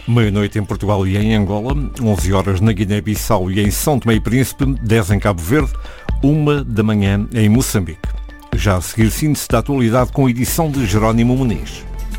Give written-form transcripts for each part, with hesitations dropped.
Meia-noite em Portugal e em Angola, 11 horas na Guiné-Bissau e em São Tomé e Príncipe, 10 em Cabo Verde, 1 da manhã em Moçambique. Já a seguir, síntese da atualidade com a edição de Jerónimo Muniz.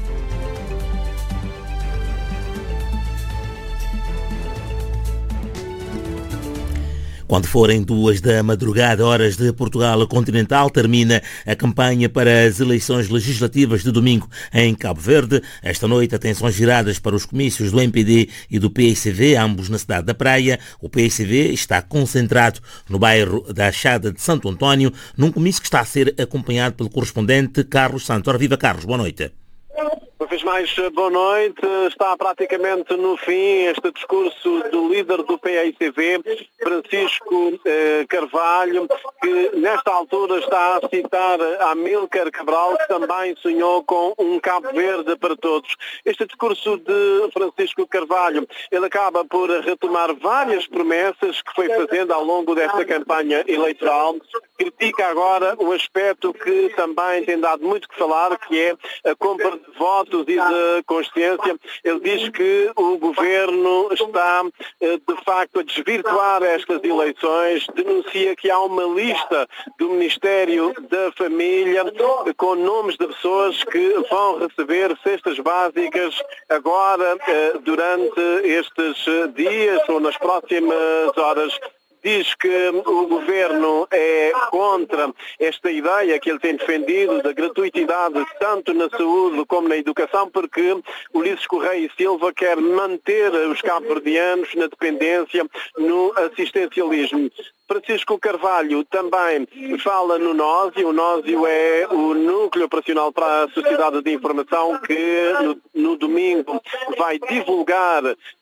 Quando forem 2 da madrugada, horas de Portugal continental, termina a campanha para as eleições legislativas de domingo em Cabo Verde. Esta noite, atenções viradas para os comícios do MPD e do PICV, ambos na cidade da Praia. O PICV está concentrado no bairro da Achada de Santo António, num comício que está a ser acompanhado pelo correspondente Carlos Santos. Ora, viva Carlos, boa noite. Uma vez mais, boa noite. Está praticamente no fim este discurso do líder do PICV, Francisco Carvalho, que nesta altura está a citar Amílcar Cabral, que também sonhou com um Cabo Verde para todos. Este discurso de Francisco Carvalho, ele acaba por retomar várias promessas que foi fazendo ao longo desta campanha eleitoral. Critica agora um aspecto que também tem dado muito que falar, que é a compra de votos e de consciência. Ele diz que o governo está, de facto, a desvirtuar estas eleições, denuncia que há uma lista do Ministério da Família com nomes de pessoas que vão receber cestas básicas agora, durante estes dias ou nas próximas horas. Diz que o governo é contra esta ideia que ele tem defendido da gratuitidade tanto na saúde como na educação, porque Ulisses Correia e Silva quer manter os cabo-verdianos na dependência, no assistencialismo. Francisco Carvalho também fala no NOSIO. O NOSIO é o Núcleo Operacional para a Sociedade de Informação, que no domingo vai divulgar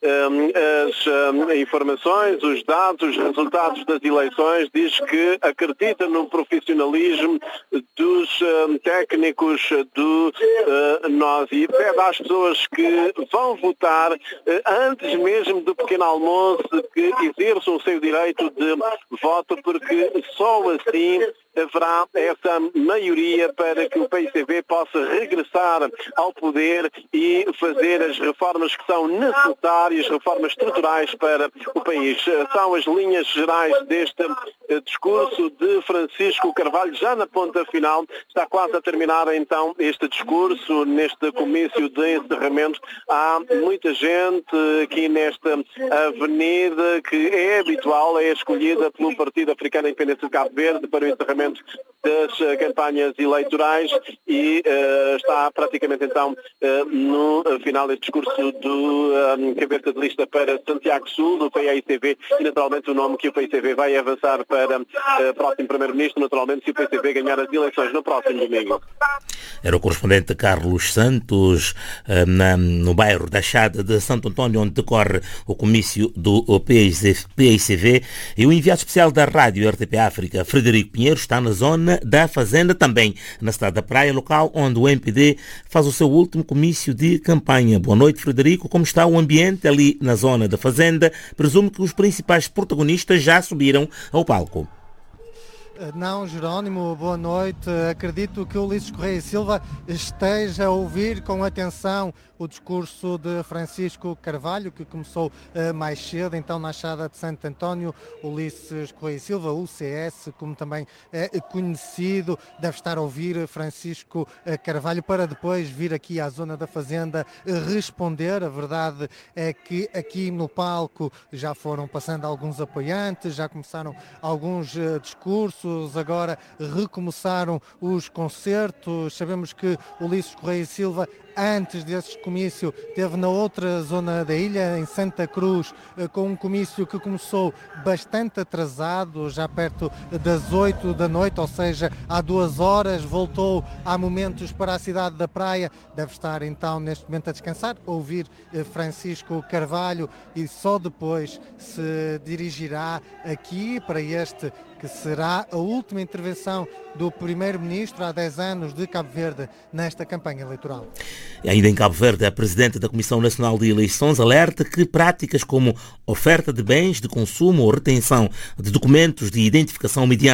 as informações, os dados, os resultados das eleições. Diz que acredita no profissionalismo dos técnicos do NOSIO e pede às pessoas que vão votar antes mesmo do pequeno almoço que exerçam o seu direito de voto, porque só assim haverá essa maioria para que o PICV possa regressar ao poder e fazer as reformas que são necessárias, reformas estruturais para o país. São as linhas gerais deste discurso de Francisco Carvalho. Já na ponta final, está quase a terminar então este discurso, neste comício de encerramento. Há muita gente aqui nesta avenida que é habitual, é escolhida pelo Partido Africano da Independência de Cabo Verde para o encerramento das campanhas eleitorais e está praticamente então no final deste discurso do cabeça de lista para Santiago Sul, do PICV, e naturalmente o nome que o PICV vai avançar para próximo Primeiro-Ministro, naturalmente, se o PICV ganhar as eleições no próximo domingo. Era o correspondente Carlos Santos, no bairro da Achada de Santo António, onde decorre o comício do PICV, e o enviado especial da Rádio RTP África, Frederico Pinheiro, está na zona da Fazenda, também na cidade da Praia, local onde o MPD faz o seu último comício de campanha. Boa noite, Frederico. Como está o ambiente ali na zona da Fazenda? Presumo que os principais protagonistas já subiram ao palco. Não, Jerónimo, boa noite. Acredito que o Ulisses Correia e Silva esteja a ouvir com atenção o discurso de Francisco Carvalho, que começou mais cedo, então na Achada de Santo António. Ulisses Correia e Silva, UCS, como também é conhecido, deve estar a ouvir Francisco Carvalho para depois vir aqui à zona da Fazenda responder. A verdade é que aqui no palco já foram passando alguns apoiantes, já começaram alguns discursos, agora recomeçaram os concertos. Sabemos que Ulisses Correia e Silva, antes desse comício, esteve na outra zona da ilha, em Santa Cruz, com um comício que começou bastante atrasado, já perto das 8 da noite, ou seja, há 2 horas, voltou há momentos para a cidade da Praia. Deve estar então neste momento a descansar, a ouvir Francisco Carvalho, e só depois se dirigirá aqui para este que será a última intervenção do Primeiro-Ministro há 10 anos de Cabo Verde nesta campanha eleitoral. E ainda em Cabo Verde, a Presidente da Comissão Nacional de Eleições alerta que práticas como oferta de bens de consumo ou retenção de documentos de identificação mediante